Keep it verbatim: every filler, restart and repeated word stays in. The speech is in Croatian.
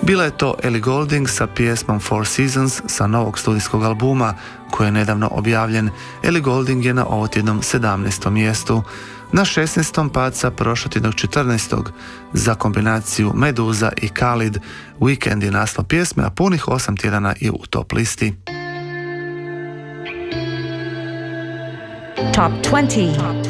Bila je to Ellie Goulding sa pjesmom Four Seasons sa novog studijskog albuma koji je nedavno objavljen. Ellie Goulding je na ovotjednom sedamnaestom mjestu. Na šesnaestom pad sa prošlotjednog četrnaestog Za kombinaciju Meduza i Khalid. Weekend je naslov pjesme, a punih osam tjedana je u top listi. Top dvadeset.